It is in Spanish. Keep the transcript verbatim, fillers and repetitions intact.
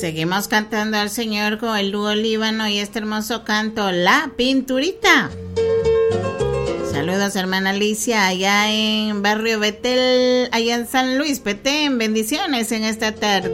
Seguimos cantando al Señor con el dúo Líbano y este hermoso canto, La Pinturita. Saludos, hermana Alicia, allá en Barrio Betel, allá en San Luis Petén. Bendiciones en esta tarde.